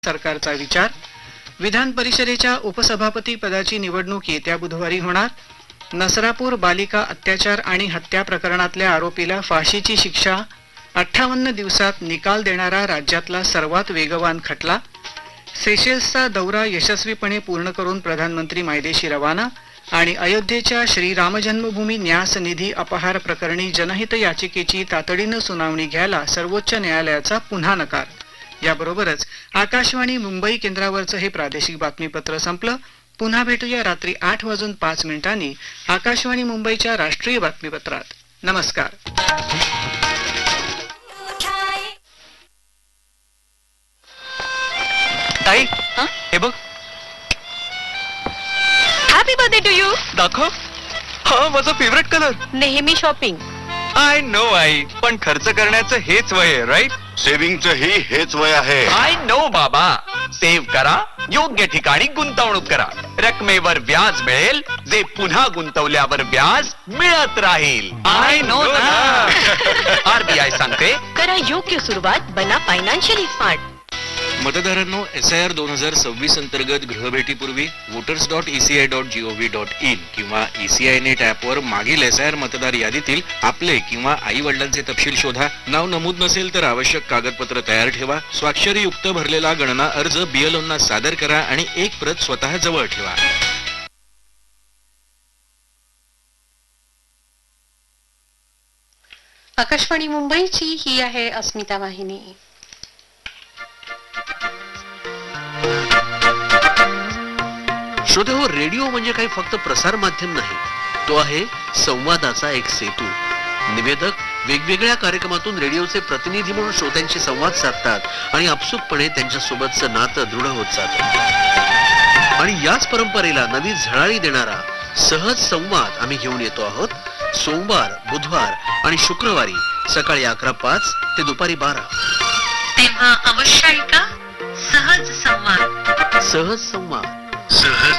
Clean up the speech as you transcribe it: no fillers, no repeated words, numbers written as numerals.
सरकारचा विचार. विधान परिषदेच्या उपसभापती पदाची निवडणूक येत्या बुधवारी होणार. नसरापूर बालिका अत्याचार आणि हत्या प्रकरणातल्या आरोपीला फाशीची शिक्षा 58 दिवसात निकाल देणारा राज्यातला सर्वात वेगवान खटला. सेशेल्सचा दौरा यशस्वीपणे पूर्ण करून प्रधानमंत्री मायदेशी रवाना. आणि अयोध्येच्या श्रीराम जन्मभूमी न्यास निधी अपहार प्रकरणी जनहित याचिकेची तातडीनं सुनावणी घ्यायला सर्वोच्च न्यायालयाचा पुन्हा नकार. याबरोबरच आकाशवाणी मुंबई केंद्रावरचं हे प्रादेशिक बातमीपत्र संपलं. पुन्हा भेटूया रात्री 8:05 आकाशवाणी मुंबईच्या राष्ट्रीय बातमीपत्रात. नमस्कार. ताई, हे बघ. Happy birthday to you. दाखव. हा माझा फेवरेट कलर. नेहमी शॉपिंग. आय नो आई, पण खर्च करण्याचं हेच वय आहे, राईट? सेव्हिंगचं हेच वय आहे. आय नो बाबा. सेव्ह करा, योग्य ठिकाणी गुंतवणूक करा. रकमेवर व्याज मिळेल, जे पुन्हा गुंतवल्यावर व्याज मिळत राहील. आय नो ना. RBI सांगते, करा योग्य सुरुवात, बना फायनान्शियली स्मार्ट. मतदारांनो, SIR 2026 अंतर्गत गृहभेटीपूर्वी voters.eci.gov.in किंवा ECI नेट ॲपवर मागील SIR मतदार यादीतील आपले किंवा आई वडिलांचे तपशील शोधा. नाव नमूद नसेल तर आवश्यक कागदपत्र तयार ठेवा. स्वाक्षरीयुक्त भरलेला गणना अर्ज BLOंना सादर करा आणि एक प्रत स्वतः जवळ ठेवा. आकाशवाणी मुंबईची ही आहे अस्मिता वाहिनी. श्रोते हो, रेडिओ म्हणजे काही फक्त प्रसार माध्यम नाही, तो आहे संवादाचा एक सेतू. निवेदक वेगवेगळ्या कार्यक्रमातून रेडिओचे प्रतिनिधी म्हणून श्रोत्यांशी संवाद साधतात आणि आपसुकपणे त्यांच्यासोबतचं नातं दृढ होत जातं. आणि याच परंपरेला नवी झळाळी देणारा सहज संवाद आम्ही घेऊन येतो आहोत. सोमवार, बुधवार आणि शुक्रवारी सकाळी 11:05 ते दुपारी 12. तेव्हा अवश्य ऐका सहज संवाद. सहज संवाद. सहज